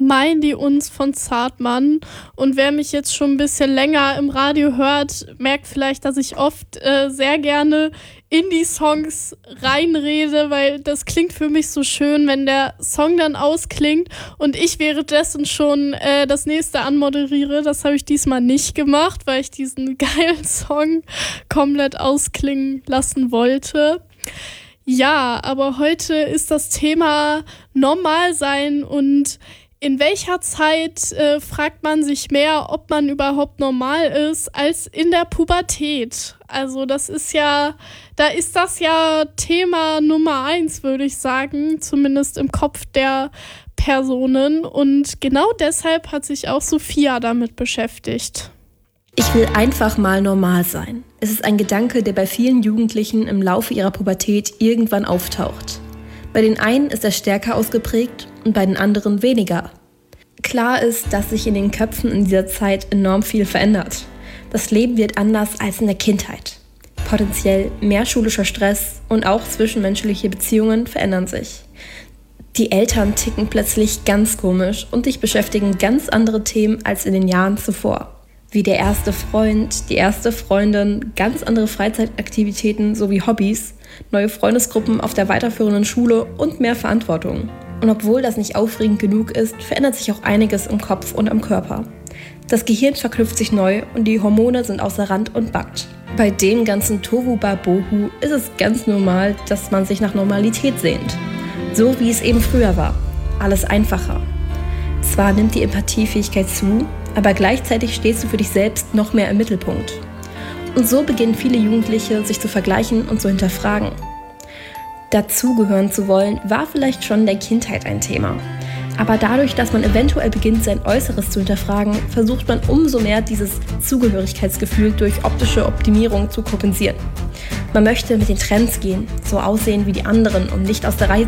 Meinen die uns von Zartmann. Und wer mich jetzt schon ein bisschen länger im Radio hört, merkt vielleicht, dass ich oft sehr gerne in die Songs reinrede, weil das klingt für mich so schön, wenn der Song dann ausklingt und ich währenddessen schon das nächste anmoderiere. Das habe ich diesmal nicht gemacht, weil ich diesen geilen Song komplett ausklingen lassen wollte. Ja, aber heute ist das Thema normal sein und in welcher Zeit fragt man sich mehr, ob man überhaupt normal ist, als in der Pubertät. Also da ist das ja Thema Nummer 1, würde ich sagen, zumindest im Kopf der Personen. Und genau deshalb hat sich auch Sophia damit beschäftigt. Ich will einfach mal normal sein. Es ist ein Gedanke, der bei vielen Jugendlichen im Laufe ihrer Pubertät irgendwann auftaucht. Bei den einen ist er stärker ausgeprägt und bei den anderen weniger. Klar ist, dass sich in den Köpfen in dieser Zeit enorm viel verändert. Das Leben wird anders als in der Kindheit. Potenziell mehr schulischer Stress und auch zwischenmenschliche Beziehungen verändern sich. Die Eltern ticken plötzlich ganz komisch und dich beschäftigen ganz andere Themen als in den Jahren zuvor. Wie der erste Freund, die erste Freundin, ganz andere Freizeitaktivitäten sowie Hobbys, neue Freundesgruppen auf der weiterführenden Schule und mehr Verantwortung. Und obwohl das nicht aufregend genug ist, verändert sich auch einiges im Kopf und am Körper. Das Gehirn verknüpft sich neu und die Hormone sind außer Rand und Band. Bei dem ganzen Tohu-Wabohu ist es ganz normal, dass man sich nach Normalität sehnt. So wie es eben früher war. Alles einfacher. Zwar nimmt die Empathiefähigkeit zu, aber gleichzeitig stehst du für dich selbst noch mehr im Mittelpunkt. Und so beginnen viele Jugendliche, sich zu vergleichen und zu hinterfragen. Dazugehören zu wollen, war vielleicht schon in der Kindheit ein Thema. Aber dadurch, dass man eventuell beginnt, sein Äußeres zu hinterfragen, versucht man umso mehr, dieses Zugehörigkeitsgefühl durch optische Optimierung zu kompensieren. Man möchte mit den Trends gehen, so aussehen wie die anderen und nicht aus der Reihe